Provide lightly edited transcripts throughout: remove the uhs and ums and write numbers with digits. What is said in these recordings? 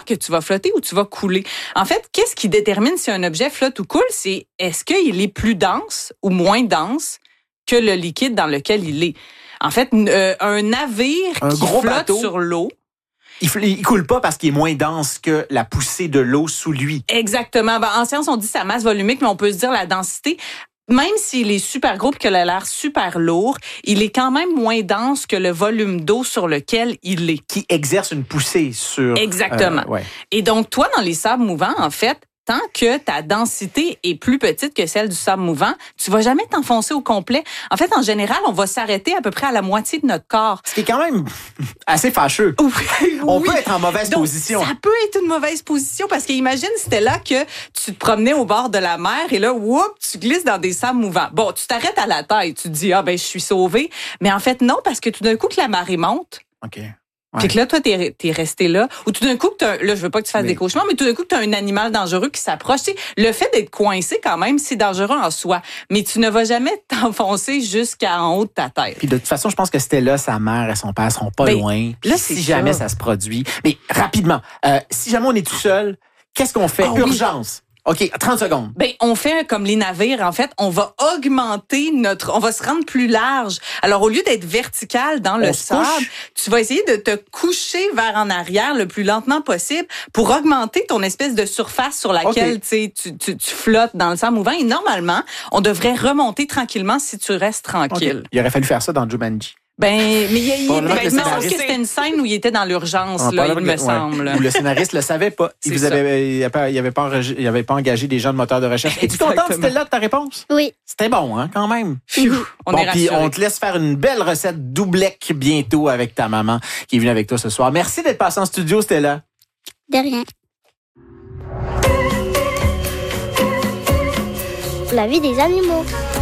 que tu vas flotter ou tu vas couler. En fait, qu'est-ce qui détermine si un objet flotte ou coule? C'est est-ce qu'il est plus dense ou moins dense que le liquide dans lequel il est. En fait, un navire qui flotte bateau, sur l'eau, il coule pas parce qu'il est moins dense que la poussée de l'eau sous lui. exactement. Ben, en science, on dit sa masse volumique, mais on peut se dire la densité. Même s'il est super gros et qu'il a l'air super lourd, il est quand même moins dense que le volume d'eau sur lequel il est. Qui exerce une poussée sur... Exactement. Ouais. Et donc, toi, dans les sables mouvants, en fait, tant que ta densité est plus petite que celle du sable mouvant, tu vas jamais t'enfoncer au complet. En fait, en général, on va s'arrêter à peu près à la moitié de notre corps. Ce qui est quand même assez fâcheux. Oui. On peut être en mauvaise position. Ça peut être une mauvaise position parce qu'imagine c'était là que tu te promenais au bord de la mer et là, tu glisses dans des sables mouvants. Bon, tu t'arrêtes à la taille, tu te dis, je suis sauvé. Mais en fait, non, parce que tout d'un coup, que la marée monte. OK. Puis que là, toi, t'es resté là. Ou tout d'un coup, là, je veux pas que tu fasses des cauchemars, mais tout d'un coup, tu as un animal dangereux qui s'approche. Tu sais, le fait d'être coincé, quand même, c'est dangereux en soi. Mais tu ne vas jamais t'enfoncer jusqu'en haut de ta tête. Puis de toute façon, je pense que Stella, sa mère et son père seront pas loin. Là, si jamais ça se produit. Mais rapidement, si jamais on est tout seul, qu'est-ce qu'on fait? Urgence. OK, 30 secondes. On fait comme les navires, en fait, on va augmenter on va se rendre plus large. Alors, au lieu d'être vertical dans le sable, tu vas essayer de te coucher vers en arrière le plus lentement possible pour augmenter ton espèce de surface sur laquelle tu flottes dans le sable mouvant. Et normalement, on devrait remonter tranquillement si tu restes tranquille. Il aurait fallu faire ça dans Jumanji. Mais il pense que c'était une scène où il était dans l'urgence, là, il me semble. Où le scénariste le savait pas. Il avait pas engagé des gens de moteur de recherche. Es-tu contente, Stella, de ta réponse? Oui. C'était bon, hein, quand même. On est rassurés. Puis on te laisse faire une belle recette doublec bientôt avec ta maman qui est venue avec toi ce soir. Merci d'être passée en studio, Stella. De rien. La vie des animaux.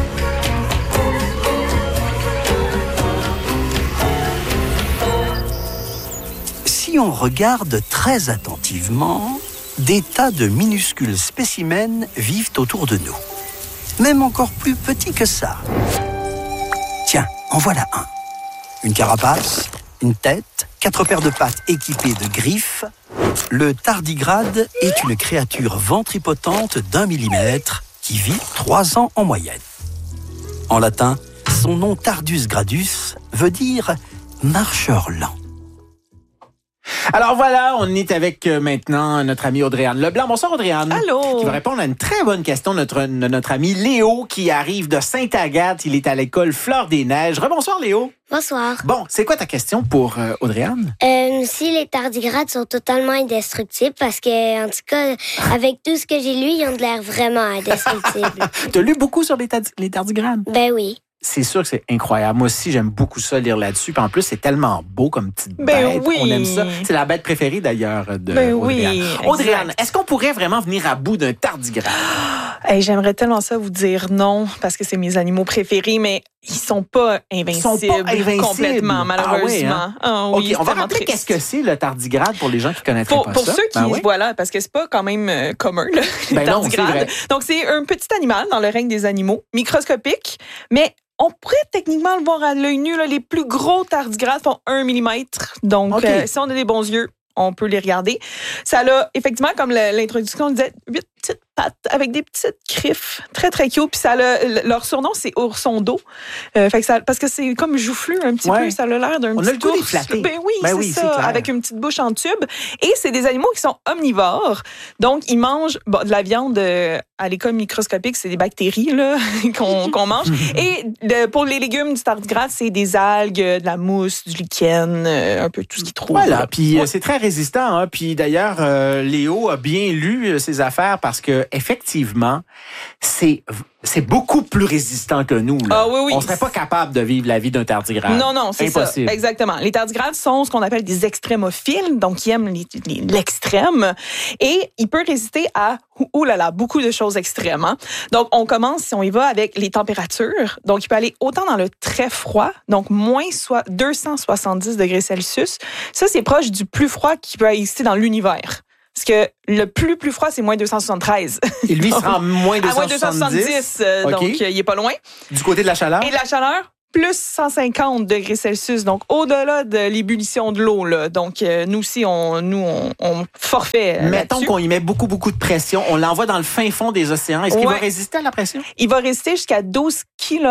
Si on regarde très attentivement, des tas de minuscules spécimens vivent autour de nous. Même encore plus petits que ça. Tiens, en voilà un. Une carapace, une tête, 4 paires de pattes équipées de griffes. Le tardigrade est une créature ventripotente d'1 millimètre qui vit 3 ans en moyenne. En latin, son nom Tardus gradus veut dire marcheur lent. Alors voilà, on est avec maintenant notre amie Audrey-Anne Leblanc. Bonsoir Audrey-Anne. Allô. Qui va répondre à une très bonne question de notre ami Léo qui arrive de Sainte-Agathe. Il est à l'école Fleur des Neiges. Rebonsoir Léo. Bonsoir. Bon, c'est quoi ta question pour Audrey-Anne? Si les tardigrades sont totalement indestructibles, parce que, en tout cas, avec tout ce que j'ai lu, ils ont de l'air vraiment indestructibles. T'as lu beaucoup sur les tardigrades? Ben oui. C'est sûr que c'est incroyable. Moi aussi, j'aime beaucoup ça, lire là-dessus. Puis en plus, c'est tellement beau comme petite bête. Oui. On aime ça. C'est la bête préférée, d'ailleurs, de Audrey-Anne. Oui, Audrey-Anne, est-ce qu'on pourrait vraiment venir à bout d'un tardigrade? J'aimerais tellement ça vous dire non, parce que c'est mes animaux préférés, mais ils sont pas invincibles. Complètement, malheureusement. OK, on va rappeler qu'est-ce que c'est le tardigrade pour les gens qui connaîtraient pas ça. Pour ceux qui, voilà, parce que c'est pas quand même commun, là, les tardigrades. Donc, c'est un petit animal dans le règne des animaux, microscopique, mais on pourrait techniquement le voir à l'œil nu. Là, les plus gros tardigrades font 1 millimètre. Donc, si on a des bons yeux, on peut les regarder. Ça a, effectivement, comme l'introduction disait, 8 petites pattes avec des petites griffes. Très, très cute. Puis ça a leur surnom, c'est ourson d'eau. Parce que c'est comme joufflu un petit peu. Ça a l'air d'un petit ours. On a le goût de flatter. Ben oui, c'est ça. Avec une petite bouche en tube. Et c'est des animaux qui sont omnivores. Donc, ils mangent de la viande à l'école microscopique. C'est des bactéries là, qu'on mange. Et pour les légumes du tardigrade, c'est des algues, de la mousse, du lichen, un peu tout ce qu'ils trouvent. Voilà. Puis c'est très résistant. Hein? Puis d'ailleurs, Léo a bien lu ses affaires parce que effectivement, c'est beaucoup plus résistant que nous. Là. Ah oui. On serait pas capable de vivre la vie d'un tardigrade. Non, c'est impossible. Ça. Exactement. Les tardigrades sont ce qu'on appelle des extrémophiles, donc ils aiment l'extrême, et il peut résister à beaucoup de choses extrêmes. Hein? Donc on commence, si on y va, avec les températures. Donc il peut aller autant dans le très froid, donc moins 270 degrés Celsius. Ça, c'est proche du plus froid qui peut exister dans l'univers. Parce que le plus froid, c'est moins 273. Et lui, il sera moins 270. Donc il est pas loin. Du côté de la chaleur? Et de la chaleur, plus 150 degrés Celsius, donc au-delà de l'ébullition de l'eau. Là. Donc, nous aussi, on forfait. Mettons qu'on y met beaucoup, beaucoup de pression. On l'envoie dans le fin fond des océans. Est-ce qu'il va résister à la pression? Il va résister jusqu'à 12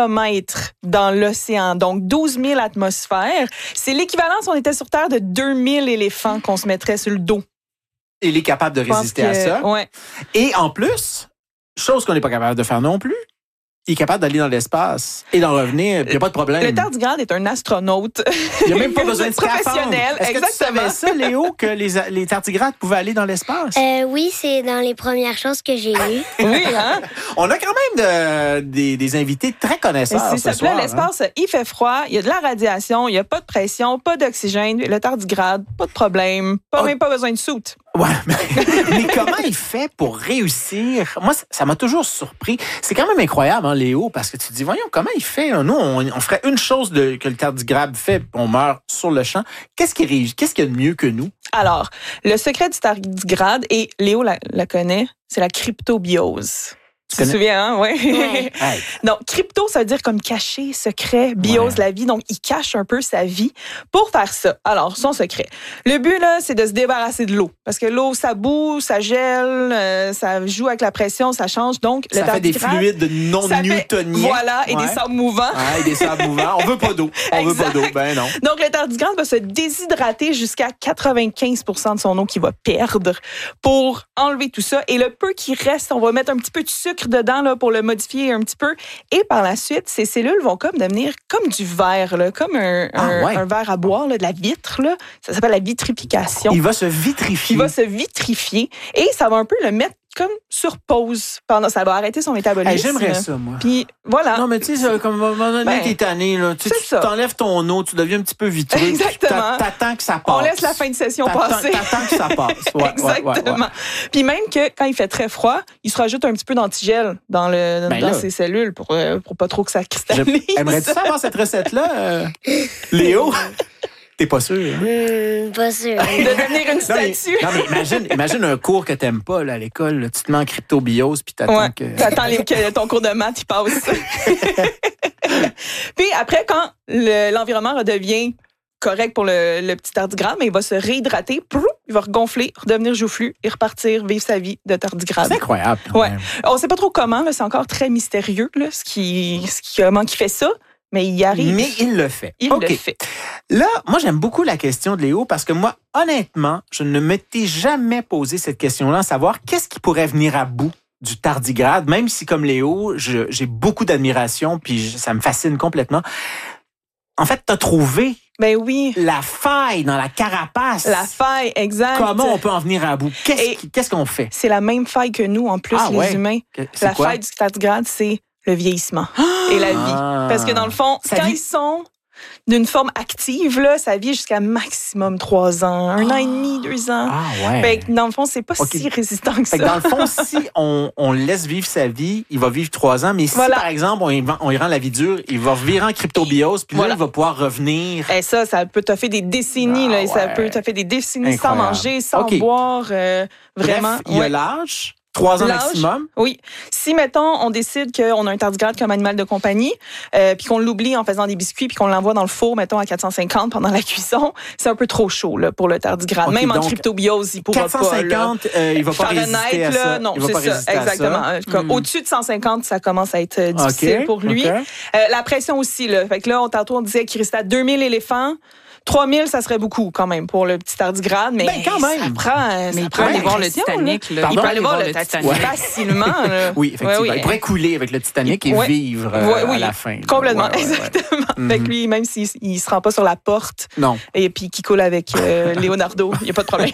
km dans l'océan, donc 12 000 atmosphères. C'est l'équivalent, si on était sur Terre, de 2000 éléphants qu'on se mettrait sur le dos. Il est capable de résister à ça. Ouais. Et en plus, chose qu'on n'est pas capable de faire non plus, il est capable d'aller dans l'espace et d'en revenir, il n'y a pas de problème. Le tardigrade est un astronaute. Il n'y a même pas besoin de professionnel. Est-ce que tu savais ça, Léo, que les tardigrades pouvaient aller dans l'espace? Oui, c'est dans les premières choses que j'ai lues. Oui, hein? On a quand même des invités très connaisseurs ce soir. Ça s'appelle l'espace, il fait froid, il y a de la radiation, il n'y a pas de pression, pas d'oxygène. Le tardigrade, pas de problème, même pas besoin de soute. Ouais, mais comment il fait pour réussir? Moi, ça m'a toujours surpris. C'est quand même incroyable, hein, Léo, parce que tu te dis, voyons, comment il fait? Nous, on ferait une chose que le tardigrade fait, on meurt sur le champ. Qu'est-ce qu'il y a de mieux que nous? Alors, le secret du tardigrade, et Léo la connaît, c'est la cryptobiose. Tu te souviens, hein? Oui. Ouais. Donc, crypto, ça veut dire comme caché, secret, biose, la vie. Donc, il cache un peu sa vie pour faire ça. Alors, son secret. Le but, là, c'est de se débarrasser de l'eau. Parce que l'eau, ça boue, ça gèle, ça joue avec la pression, ça change. Donc, ça fait des fluides non newtoniens. Voilà, et des sables mouvants. Et des sables mouvants. On veut pas d'eau. On veut pas d'eau. Ben non. Donc, le tardigrade va se déshydrater jusqu'à 95% de son eau qu'il va perdre pour enlever tout ça. Et le peu qui reste, on va mettre un petit peu de sucre dedans là, pour le modifier un petit peu. Et par la suite, ces cellules vont comme devenir comme du verre, là, comme un verre à boire, là, de la vitre. Là. Ça s'appelle la vitrification. Il va se vitrifier. Il va se vitrifier et ça va un peu le mettre comme sur pause pendant, ça va arrêter son métabolisme. J'aimerais ça, moi. Puis voilà. Non, mais tu sais, comme à un moment donné, t'es tanné, là. Tu t'enlèves ton eau, tu deviens un petit peu vitreux. Exactement. T'attends que ça passe. On laisse la fin de session passer. T'attends que ça passe. Ouais, exactement. Puis même que quand il fait très froid, il se rajoute un petit peu d'antigel dans ses cellules pour pas trop que ça cristallise. Aimerais-tu savoir cette recette-là, Léo? T'es pas sûr? Hein? Pas sûr. De devenir une statue. Non, mais imagine un cours que t'aimes pas là, à l'école. Là. Tu te mets en cryptobiose puis t'attends que... T'attends que ton cours de maths, il passe. Puis après, quand l'environnement redevient correct pour le petit tardigrade, mais il va se réhydrater, il va regonfler, redevenir joufflu et repartir vivre sa vie de tardigrade. C'est incroyable. On sait pas trop comment, là, c'est encore très mystérieux là, comment il fait ça. Mais il y arrive. Mais il le fait. Il le fait. Là, moi, j'aime beaucoup la question de Léo parce que moi, honnêtement, je ne m'étais jamais posé cette question-là, savoir qu'est-ce qui pourrait venir à bout du tardigrade, même si, comme Léo, j'ai beaucoup d'admiration puis ça me fascine complètement. En fait, t'as trouvé la faille dans la carapace. La faille, exact. Comment on peut en venir à bout? Qu'est-ce qu'on fait? C'est la même faille que nous, en plus, les humains. La faille du tardigrade, c'est le vieillissement et la vie. Parce que dans le fond, quand ils sont d'une forme active, là, ça vit jusqu'à maximum 3 ans, 1 an et demi, 2 ans. Fait que dans le fond, c'est pas si résistant que ça. Dans le fond, si on laisse vivre sa vie, il va vivre 3 ans. Mais si, par exemple, on y rend la vie dure, il va virer en cryptobiose, puis là, il va pouvoir revenir. Et ça peut te faire des décennies. Là, ça peut te faire des décennies sans manger, sans boire. Vraiment. Bref, il y a l'âge. 3 ans maximum? Oui. Si, mettons, on décide qu'on a un tardigrade comme animal de compagnie, puis qu'on l'oublie en faisant des biscuits, puis qu'on l'envoie dans le four, mettons, à 450 pendant la cuisson, c'est un peu trop chaud là, pour le tardigrade. Même en cryptobiose, il pourra 450, pas. Là, il va pas résister à ça. Non, c'est ça, exactement. Comme au-dessus de 150, ça commence à être difficile pour lui. La pression aussi. Là. Fait que là, tantôt, on disait qu'il restait à 2000 éléphants. 3000, ça serait beaucoup quand même pour le petit tardigrade, mais quand même. ça prend. Mais il peut aller voir le Titanic. Il peut aller voir le Titanic facilement. Là. Oui, effectivement. Il pourrait couler avec le Titanic et vivre à la fin. Complètement, exactement. Fait que lui, même s'il ne se rend pas sur la porte, et puis qu'il coule avec Leonardo, il n'y a pas de problème.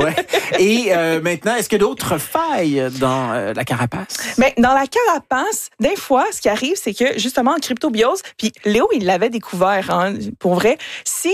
Et maintenant, est-ce qu'il y a d'autres failles dans la carapace? Mais dans la carapace, des fois, ce qui arrive, c'est que justement en cryptobiose, puis Léo, il l'avait découvert, hein, pour vrai, si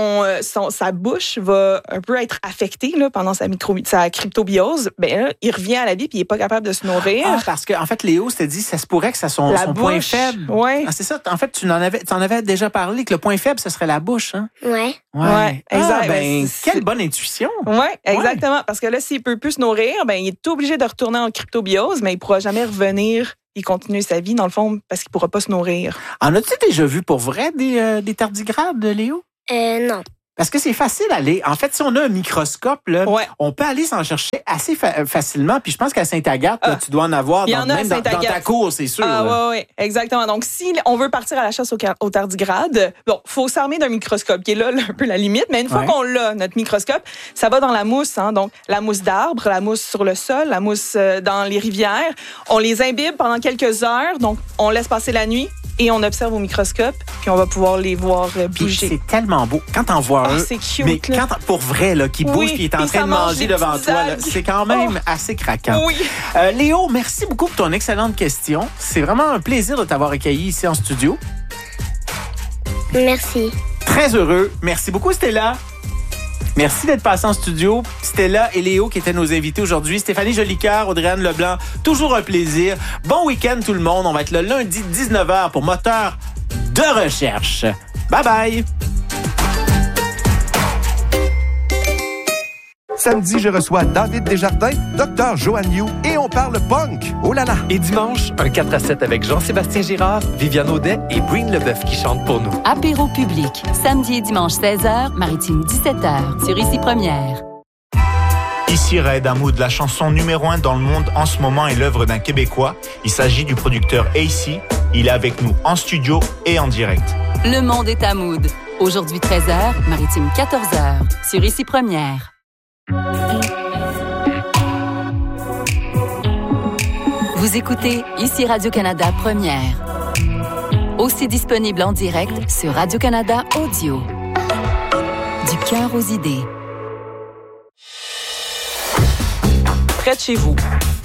sa bouche va un peu être affectée là, pendant sa cryptobiose, là, il revient à la vie puis il n'est pas capable de se nourrir. Parce qu'en fait, Léo s'était dit ça se pourrait que ça soit son point faible. Ouais. C'est ça. En fait, tu en avais déjà parlé que le point faible, ce serait la bouche. Hein? Ouais. Exact. Quelle bonne intuition. Oui, exactement. Parce que là, s'il ne peut plus se nourrir, il est obligé de retourner en cryptobiose, mais il ne pourra jamais revenir il continue sa vie, dans le fond, parce qu'il ne pourra pas se nourrir. En as-tu déjà vu pour vrai des tardigrades, Léo? Non. Parce que c'est facile à aller. En fait, si on a un microscope, là, on peut aller s'en chercher assez facilement. Puis je pense qu'à Sainte-Agathe, tu dois en avoir même dans ta cour, c'est sûr. Oui, exactement. Donc, si on veut partir à la chasse aux tardigrades, faut s'armer d'un microscope, qui est là un peu la limite. Mais une fois qu'on l'a, notre microscope, ça va dans la mousse. Hein, donc, la mousse d'arbre, la mousse sur le sol, la mousse dans les rivières. On les imbibe pendant quelques heures. Donc, on laisse passer la nuit. Et on observe au microscope, puis on va pouvoir les voir bouger. C'est tellement beau. Quand t'en vois un, c'est cute, mais pour vrai, là, qui bouge, qui est en train de manger devant toi, là, c'est quand même assez craquant. Oui. Léo, merci beaucoup pour ton excellente question. C'est vraiment un plaisir de t'avoir accueilli ici en studio. Merci. Très heureux. Merci beaucoup, Stella. Merci d'être passé en studio. Stella et Léo qui étaient nos invités aujourd'hui. Stéphanie Jolicoeur, Audrey-Anne Leblanc, toujours un plaisir. Bon week-end tout le monde. On va être le lundi 19h pour Moteur de recherche. Bye bye. Samedi, je reçois David Desjardins, Dr. Joanne Yu et on parle punk. Oh là là! Et dimanche, un 4-7 avec Jean-Sébastien Girard, Viviane Audet et Breen Leboeuf qui chantent pour nous. Apéro public, samedi et dimanche 16h, Maritime 17h, sur Ici Première. Ici Raed Hamoud, la chanson numéro 1 dans le monde en ce moment est l'œuvre d'un Québécois. Il s'agit du producteur AC. Il est avec nous en studio et en direct. Le monde est Hamoud. Aujourd'hui 13h, Maritime 14h, sur Ici Première. Vous écoutez Ici Radio-Canada Première. Aussi disponible en direct sur Radio-Canada Audio. Du cœur aux idées. Près de chez vous.